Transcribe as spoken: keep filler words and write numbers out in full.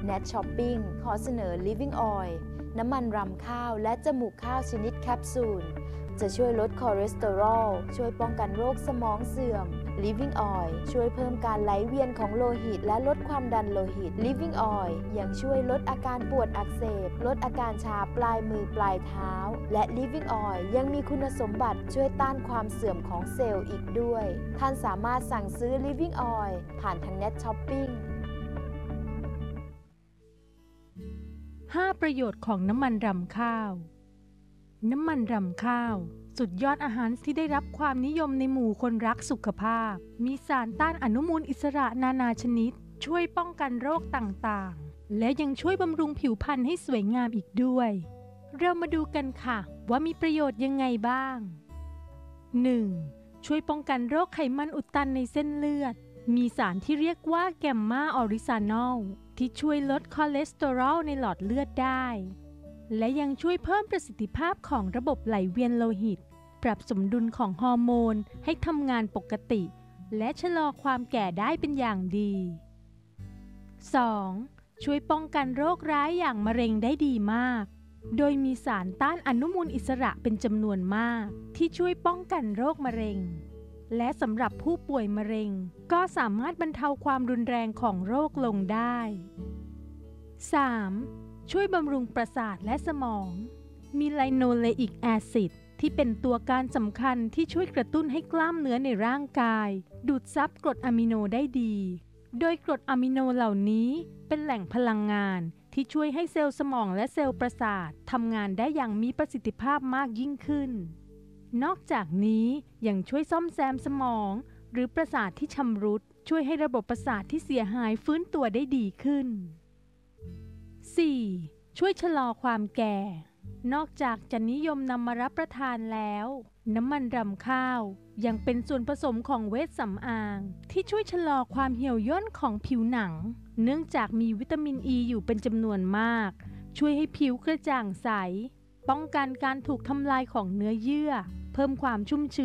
เน็ต Shopping ขอเสนอ Living Oil น้ำมันรำข้าวและจมูกข้าวชนิดแคปซูลจะช่วยลดคอเลสเตอรอลช่วยป้องกันโรคสมองเสื่อม Living Oil ช่วยเพิ่มการไหลเวียนของโลหิตและลดความดันโลหิต Living Oil ยังช่วยลดอาการปวดอักเสบลดอาการชาปลายมือปลายเท้าและ Living Oil ยังมีคุณสมบัติช่วยต้านความเสื่อมของเซลล์อีกด้วยท่านสามารถสั่งซื้อ Living Oil ผ่านทาง เน็ต Shopping ห้า ประโยชน์ของน้ำมันรำข้าวน้ำมันรำข้าวสุดยอดอาหารที่ได้รับความนิยมในหมู่คนรักสุขภาพมีสารต้านอนุมูลอิสระนานาชนิดช่วยป้องกันโรคต่างๆและยังช่วยบำรุงผิวพรรณให้สวยงามอีกด้วยเรามาดูกันค่ะว่ามีประโยชน์ยังไงบ้าง หนึ่ง. ช่วยป้องกันโรคไขมันอุดตันในเส้นเลือดมีสารที่เรียกว่าแกมมาออริซานอลที่ช่วยลดคอเลสเตอรอลในหลอดเลือดได้และยังช่วยเพิ่มประสิทธิภาพของระบบไหลเวียนโลหิตปรับสมดุลของฮอร์โมนให้ทำงานปกติและชะลอความแก่ได้เป็นอย่างดี สอง. ช่วยป้องกันโรคร้ายอย่างมะเร็งได้ดีมากโดยมีสารต้านอนุมูลอิสระเป็นจำนวนมากที่ช่วยป้องกันโรคมะเร็งและสำหรับผู้ป่วยมะเร็งก็สามารถบรรเทาความรุนแรงของโรคลงได้ สาม. ช่วยบำรุงประสาทและสมองมีไลโนเลอิกแอซิดที่เป็นตัวการสำคัญที่ช่วยกระตุ้นให้กล้ามเนื้อในร่างกายดูดซับกรดอะมิโนได้ดีโดยกรดอะมิโนเหล่านี้เป็นแหล่งพลังงานที่ช่วยให้เซลล์สมองและเซลล์ประสาททำงานได้อย่างมีประสิทธิภาพมากยิ่งขึ้นนอกจากนี้ยังช่วยซ่อมแซมสมองหรือประสาทที่ชำรุดช่วยให้ระบบประสาทที่เสียหายฟื้นตัวได้ดีขึ้น สี่. ช่วยชะลอความแก่นอกจากจะนิยมนำมารับประทานแล้วน้ำมันรำข้าวยังเป็นส่วนผสมของเวชสำอางที่ช่วยชะลอความเหี่ยวย่นของผิวหนังเนื่องจากมีวิตามินอ e ีอยู่เป็นจำนวนมากช่วยให้ผิวกระจ่างใสป้องกันการถูกทำลายของเนื้อเยื่อเพิ่มความชุ่มชื้น